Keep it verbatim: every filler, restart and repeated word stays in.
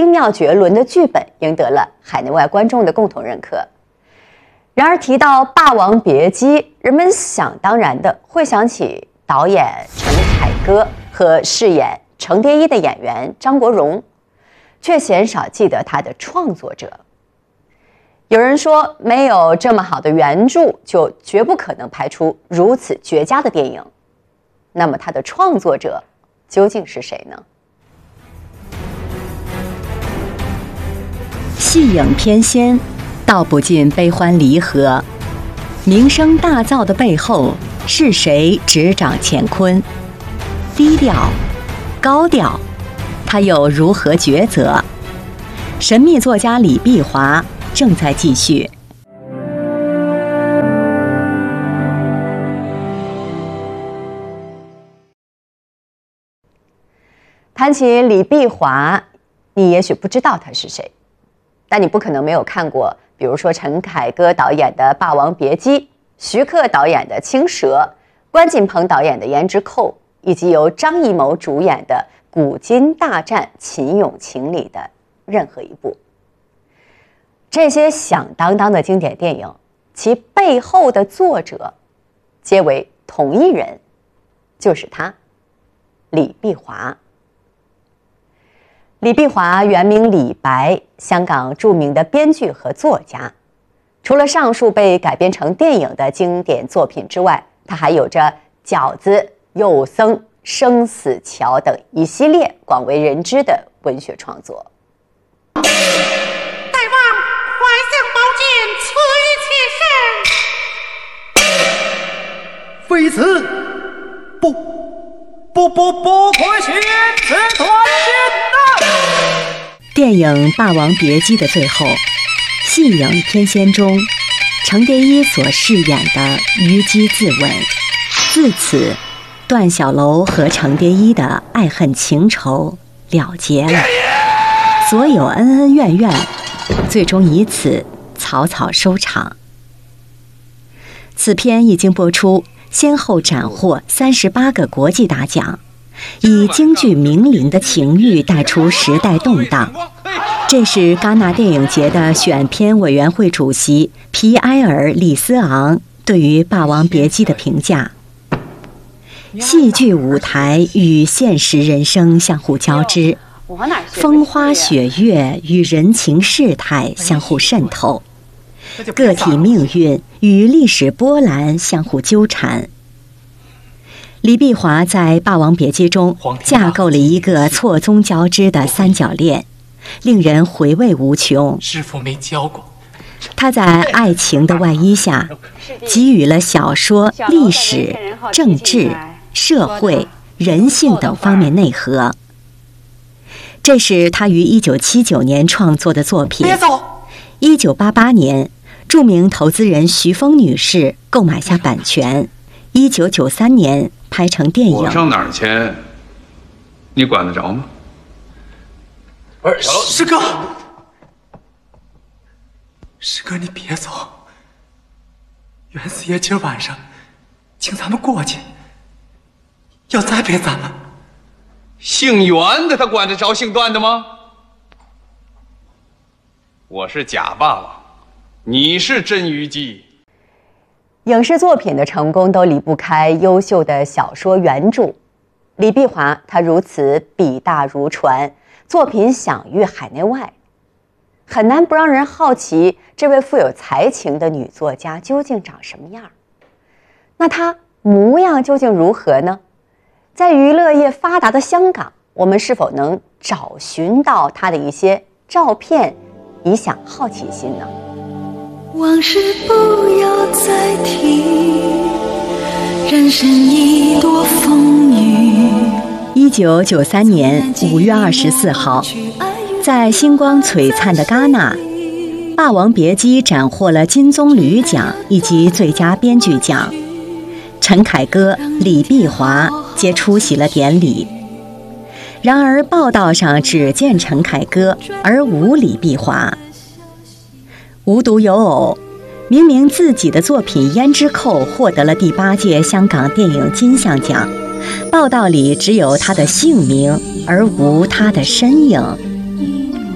妙绝伦的剧本赢得了海内外观众的共同认可。然而提到《霸王别姬》，人们想当然的会想起导演陈凯歌和饰演程蝶衣的演员张国荣，却鲜少记得他的创作者。有人说，没有这么好的原著，就绝不可能拍出如此绝佳的电影。那么他的创作者究竟是谁呢？ 戏影翩跹，道不尽悲欢离合。名声大噪的背后，是谁执掌乾坤？低调，高调，他又如何抉择？神秘作家李碧华正在继续。 谈起李碧华，你也许不知道他是谁，但你不可能没有看过，比如说陈凯歌导演的《霸王别姬》，徐克导演的《青蛇》，关锦鹏导演的《胭脂扣》，以及由张艺谋主演的《古今大战秦俑情》里的任何一部。这些响当当的经典电影，其背后的作者皆为同一人，就是他，李碧华。李碧华原名李白，香港著名的编剧和作家。除了上述被改编成电影的经典作品之外，他还有着《饺子》《幼僧》《生死桥》等一系列广为人知的文学创作。 大王，快向宝剑催其身！非此，不不不不可行，此断剑呐！ 电影《霸王别姬》的最后，戏影翩跹中，程蝶衣所饰演的虞姬自刎。自此，段小楼和程蝶衣的爱恨情仇了结了，所有恩恩怨怨最终以此草草收场。此片一经播出，先后斩获三十八个国际大奖，以京剧名伶的情欲带出时代动荡。这是戛纳电影节的选片委员会主席皮埃尔·里斯昂对于《霸王别姬》的评价：戏剧舞台与现实人生相互交织，风花雪月与人情世态相互渗透，个体命运与历史波澜相互纠缠。李碧华在《霸王别姬》中架构了一个错综交织的三角恋，令人回味无穷。 师父没教过。 他在爱情的外衣下，给予了小说、历史、政治、社会、人性等方面内核。这是他于一九七九年创作的作品。一九八八年，著名投资人徐峰女士购买下版权。一九九三年拍成电影。 我上哪儿签，你管得着吗？ 不是，师哥，师哥，你别走。袁四爷今儿晚上请咱们过去，要栽培咱们。 姓袁的他管得着姓段的吗？我是假霸王，你是真虞姬。 影视作品的成功都离不开优秀的小说原著。李碧华他如此笔大如船，作品享誉海内外，很难不让人好奇这位富有才情的女作家究竟长什么样。那她模样究竟如何呢？在娱乐业发达的香港，我们是否能找寻到她的一些照片，以享好奇心呢？ 往事不要再提，人生一朵风雨。 一九九三年五月二十四号，在星光璀璨的戛纳，《霸王别姬》斩获了金棕榈奖以及最佳编剧奖。陈凯歌、李碧华皆出席了典礼。然而，报道上只见陈凯歌，而无李碧华。无独有偶，明明自己的作品《胭脂扣》获得了第八届香港电影金像奖，报道里只有他的姓名，而无他的身影。